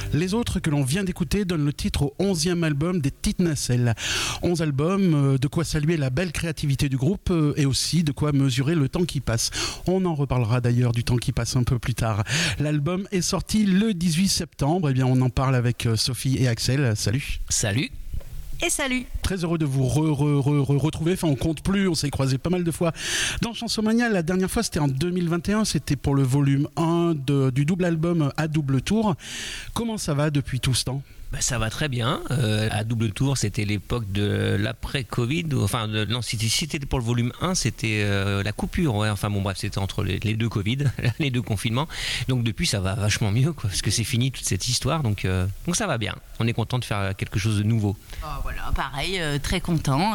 Les autres que l'on vient d'écouter donnent le titre au 11e album des Petites Nacelles. 11 albums, de quoi saluer la belle créativité du groupe et aussi de quoi mesurer le temps qui passe. On en reparlera d'ailleurs du temps qui passe un peu plus tard. L'album est sorti le 18 septembre. Eh bien, on en parle avec Sophie et Axel. Salut. Salut. Et salut. Très heureux de vous retrouver. Enfin, on compte plus, on s'est croisés pas mal de fois dans Chansomania. La dernière fois, c'était en 2021. C'était pour le volume 1 du double album à double tour. Comment ça va depuis tout ce temps ? Ça va très bien. À double tour, c'était l'époque de l'après-Covid. Enfin, non, c'était pour le volume 1, c'était la coupure. Ouais. Enfin, bon, bref, c'était entre les deux Covid, les deux confinements. Donc, depuis, ça va vachement mieux, quoi, parce que c'est fini toute cette histoire. Donc, ça va bien. On est content de faire quelque chose de nouveau. Oh, voilà, pareil, très content.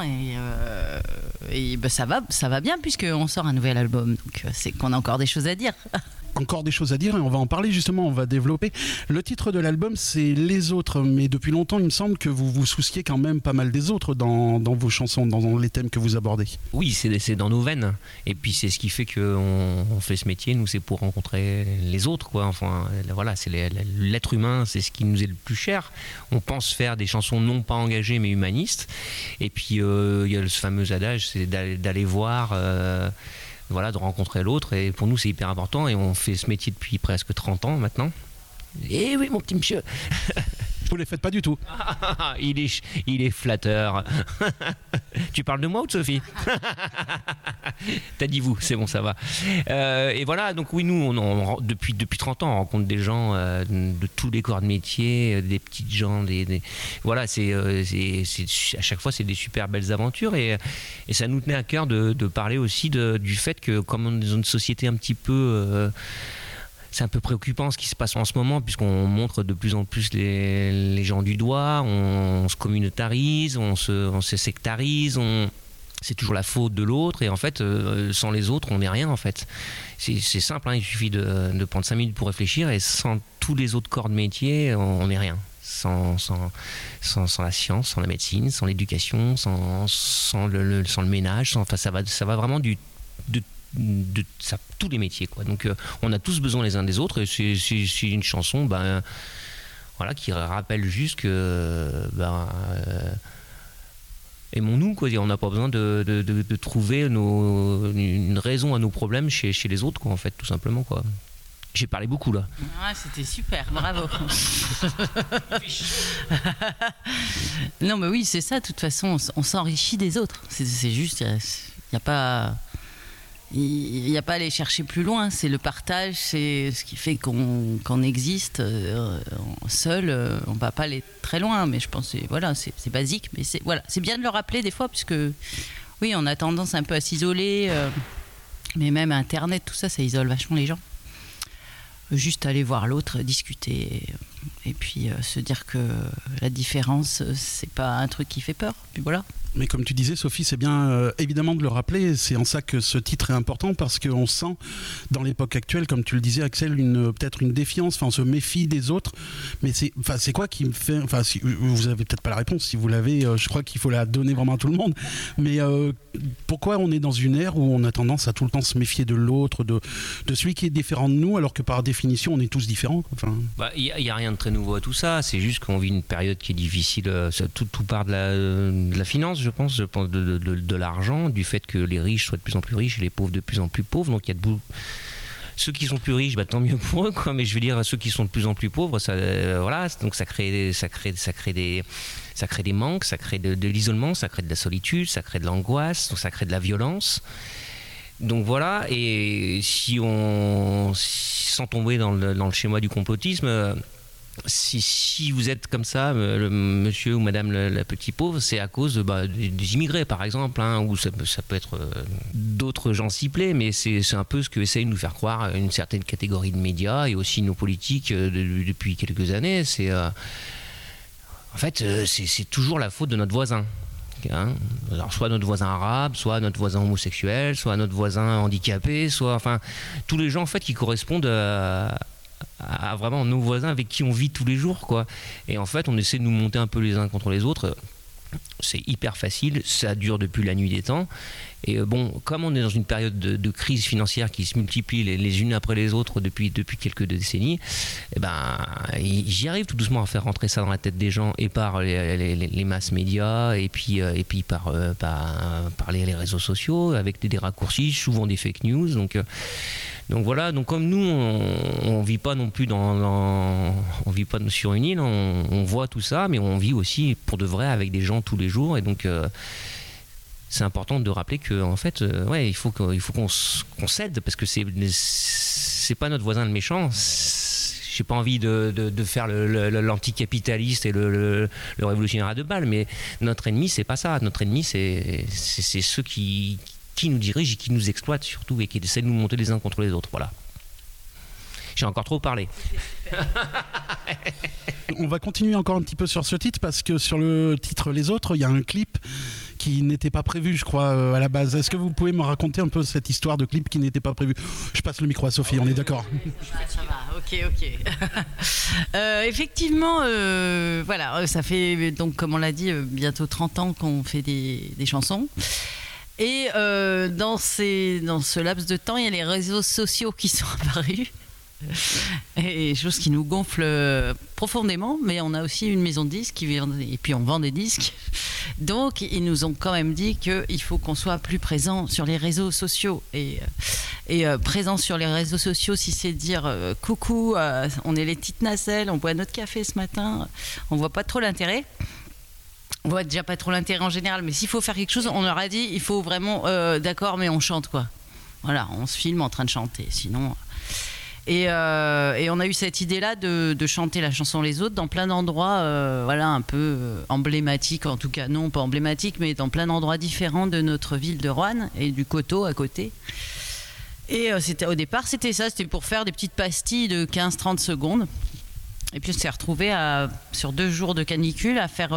Et ça va bien, puisqu'on sort un nouvel album. Donc, c'est qu'on a encore des choses à dire. Encore des choses à dire et on va en parler justement, on va développer. Le titre de l'album c'est Les Autres, mais depuis longtemps il me semble que vous vous souciez quand même pas mal des autres dans vos chansons, dans les thèmes que vous abordez. Oui, c'est dans nos veines et puis c'est ce qui fait qu'on fait ce métier, nous c'est pour rencontrer les autres, quoi. Enfin voilà, c'est l'être humain, c'est ce qui nous est le plus cher. On pense faire des chansons non pas engagées mais humanistes et puis il y a ce fameux adage, c'est d'aller voir... Voilà, de rencontrer l'autre, et pour nous c'est hyper important, et on fait ce métier depuis presque 30 ans maintenant. Eh oui, mon petit monsieur. Vous les faites pas du tout. Il est flatteur. Tu parles de moi ou de Sophie? T'as dit vous, c'est bon, ça va. Et voilà, donc oui, nous, depuis 30 ans, on rencontre des gens de tous les corps de métier, des petites gens, voilà, c'est à chaque fois, c'est des super belles aventures, et ça nous tenait à cœur de parler aussi du fait que, comme on est dans une société un petit peu... c'est un peu préoccupant ce qui se passe en ce moment, puisqu'on montre de plus en plus les gens du doigt, on se communautarise, on se sectarise, c'est toujours la faute de l'autre, et en fait, sans les autres, on n'est rien en fait. C'est simple, hein, il suffit de prendre 5 minutes pour réfléchir, et sans tous les autres corps de métier, on n'est rien. Sans la science, sans la médecine, sans l'éducation, sans le ménage, enfin, ça va vraiment de tous les métiers, quoi. Donc on a tous besoin les uns des autres, et c'est une chanson voilà, qui rappelle juste que aimons-nous, quoi. On n'a pas besoin de trouver une raison à nos problèmes chez les autres, quoi, en fait, tout simplement, quoi. J'ai parlé beaucoup là. Ah, c'était super, bravo. Non mais oui, c'est ça, de toute façon on s'enrichit des autres, c'est juste, il n'y a pas... Il n'y a pas à aller chercher plus loin, c'est le partage, c'est ce qui fait qu'on existe seul, on ne va pas aller très loin, mais je pense que voilà, c'est basique, mais c'est bien de le rappeler des fois, puisque oui, on a tendance un peu à s'isoler, mais même Internet, tout ça, ça isole vachement les gens. Juste aller voir l'autre, discuter, et puis se dire que la différence, c'est pas un truc qui fait peur, puis voilà. Mais comme tu disais, Sophie, c'est bien évidemment de le rappeler. C'est en ça que ce titre est important, parce qu'on sent dans l'époque actuelle, comme tu le disais, Axel, peut-être une défiance. Enfin, on se méfie des autres. Mais c'est quoi qui me fait... Enfin, vous avez peut-être pas la réponse. Si vous l'avez, je crois qu'il faut la donner vraiment à tout le monde. Mais pourquoi on est dans une ère où on a tendance à tout le temps se méfier de l'autre, de celui qui est différent de nous, alors que par définition, on est tous différents, quoi. Enfin... y a rien de très nouveau à tout ça. C'est juste qu'on vit une période qui est difficile. Tout part de la finance. Je pense de l'argent, du fait que les riches soient de plus en plus riches et les pauvres de plus en plus pauvres. Donc il y a ceux qui sont plus riches, tant mieux pour eux, quoi. Mais je veux dire, ceux qui sont de plus en plus pauvres, ça, voilà, donc ça crée des manques, ça crée de l'isolement, ça crée de la solitude, ça crée de l'angoisse, donc ça crée de la violence. Donc voilà, et sans tomber dans le schéma du complotisme, si vous êtes comme ça, le monsieur ou madame la petite pauvre, c'est à cause des immigrés, par exemple, hein, ou ça peut être d'autres gens ciblés, mais c'est un peu ce que essaye de nous faire croire une certaine catégorie de médias et aussi nos politiques depuis quelques années. En fait, c'est toujours la faute de notre voisin. Hein. Alors, soit notre voisin arabe, soit notre voisin homosexuel, soit notre voisin handicapé, enfin tous les gens en fait qui correspondent à vraiment nos voisins avec qui on vit tous les jours, quoi. Et en fait on essaie de nous monter un peu les uns contre les autres. c'est hyper facile, ça dure depuis la nuit des temps. Et comme on est dans une période de crise financière qui se multiplie les unes après les autres depuis quelques décennies, j'y arrive tout doucement à faire rentrer ça dans la tête des gens, et par les masses médias, et puis par les réseaux sociaux, avec des raccourcis, souvent des fake news. Donc voilà, donc comme nous, on vit pas non plus on vit pas sur une île, on voit tout ça, mais on vit aussi pour de vrai avec des gens tous les jours, et donc c'est important de rappeler que en fait, il faut qu'on s'aide, parce que c'est pas notre voisin le méchant. J'ai pas envie de faire l'anticapitaliste et le révolutionnaire à deux balles, mais notre ennemi, c'est pas ça. Notre ennemi, c'est ceux qui nous dirigent et qui nous exploitent surtout, et qui essaient de nous monter les uns contre les autres. Voilà. J'ai encore trop parlé. On va continuer encore un petit peu sur ce titre, parce que sur le titre Les Autres, il y a un clip qui n'était pas prévu, je crois, à la base. Est-ce que vous pouvez me raconter un peu cette histoire de clip qui n'était pas prévu? Je passe le micro à Sophie, on est d'accord? Ça va, ok. Effectivement, voilà, ça fait, donc, comme on l'a dit, bientôt 30 ans qu'on fait des chansons. Et dans ce laps de temps, il y a les réseaux sociaux qui sont apparus. Et chose qui nous gonfle profondément, mais on a aussi une maison de disques et puis on vend des disques, donc ils nous ont quand même dit qu'il faut qu'on soit plus présent sur les réseaux sociaux, et présent sur les réseaux sociaux, si c'est dire coucou, on est les petites nacelles, on boit notre café ce matin, on voit pas trop l'intérêt. On voit déjà pas trop l'intérêt en général, mais s'il faut faire quelque chose, on leur a dit il faut vraiment d'accord, mais on chante quoi, voilà, on se filme en train de chanter, sinon. Et on a eu cette idée-là de chanter la chanson Les Autres dans plein d'endroits, voilà, un peu emblématiques, en tout cas non pas emblématiques, mais dans plein d'endroits différents de notre ville de Roanne et du Coteau à côté. Et au départ, c'était pour faire des petites pastilles de 15-30 secondes. Et puis on s'est retrouvé sur 2 jours de canicule à faire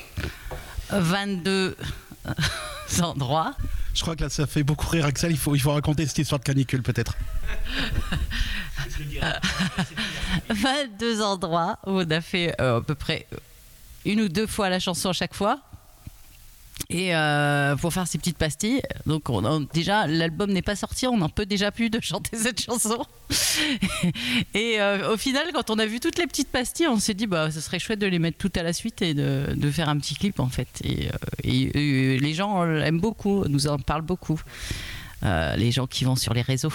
22 endroits. Je crois que là, ça fait beaucoup rire Axel. Il faut raconter cette histoire de canicule, peut-être. 22 endroits où on a fait à peu près 1 ou 2 fois la chanson à chaque fois. Et pour faire ces petites pastilles, donc déjà l'album n'est pas sorti, on n'en peut déjà plus de chanter cette chanson. Et au final, quand on a vu toutes les petites pastilles, on s'est dit ce serait chouette de les mettre toutes à la suite et de faire un petit clip en fait. Et les gens aiment beaucoup, nous en parlent beaucoup. Les gens qui vont sur les réseaux.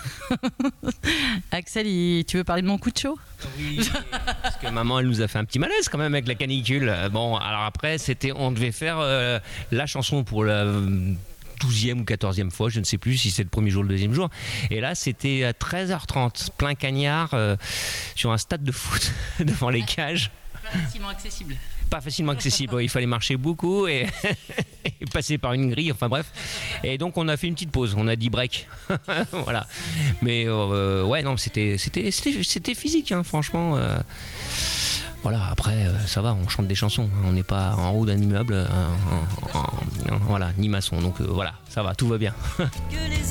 Axel, tu veux parler de mon coup de chaud? Oui, parce que maman, elle nous a fait un petit malaise quand même avec la canicule. Bon, alors après, on devait faire la chanson pour la 12e ou 14e fois, je ne sais plus si c'est le premier jour ou le deuxième jour. Et là, c'était à 13h30, plein cagnard, sur un stade de foot, devant les cages. Pas facilement accessible. Pas facilement accessible, il fallait marcher beaucoup et passer par une grille, enfin bref. Et donc on a fait une petite pause, on a dit break. Voilà. Mais ouais, non, c'était physique, hein, franchement. Voilà, après, ça va, on chante des chansons, hein, on n'est pas en haut d'un immeuble, voilà, ni maçon, donc voilà, ça va, tout va bien.